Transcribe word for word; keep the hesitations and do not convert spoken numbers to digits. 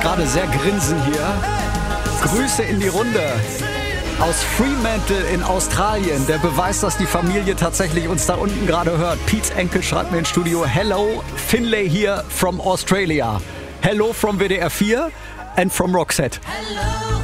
gerade sehr grinsen hier. Grüße in die Runde aus Fremantle in Australien. Der Beweis, dass die Familie tatsächlich uns da unten gerade hört. Piets Enkel schreibt mir ins Studio: Hello, Finlay here from Australia. Hello from W D R vier and from Roxette. Hello.